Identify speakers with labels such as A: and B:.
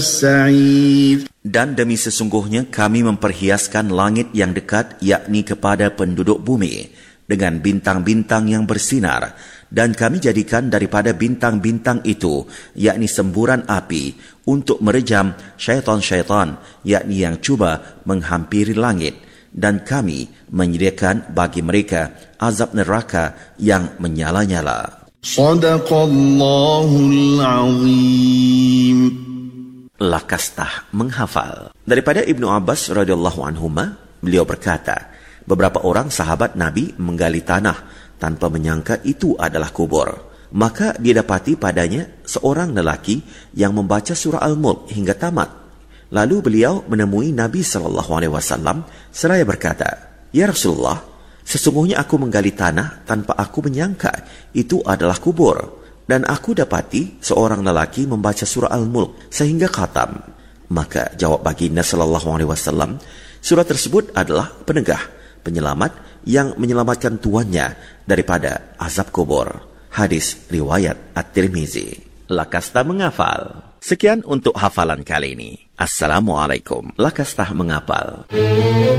A: السعير.
B: Dan demi sesungguhnya kami memperhiaskan langit yang dekat, yakni kepada penduduk bumi, dengan bintang-bintang yang bersinar, dan kami jadikan daripada bintang-bintang itu, yakni semburan api, untuk merejam syaitan-syaitan, yakni yang cuba menghampiri langit, dan kami menyediakan bagi mereka azab neraka yang menyala-nyala.
A: Sadaqallahul Azim.
B: Lakastah menghafal. Daripada Ibnu Abbas radhiyallahu anhuma, beliau berkata, beberapa orang sahabat Nabi menggali tanah tanpa menyangka itu adalah kubur. Maka didapati padanya seorang lelaki yang membaca surah Al-Mulk hingga tamat. Lalu beliau menemui Nabi SAW seraya berkata, "Ya Rasulullah, sesungguhnya aku menggali tanah tanpa aku menyangka itu adalah kubur. Dan aku dapati seorang lelaki membaca surah Al-Mulk sehingga khatam." Maka jawab baginda SAW, surah tersebut adalah penegah, penyelamat yang menyelamatkan tuannya daripada azab kubur. Hadis riwayat At-Tirmizi. Lakastah menghafal. Sekian untuk hafalan kali ini. Assalamualaikum. Lakastah menghafal.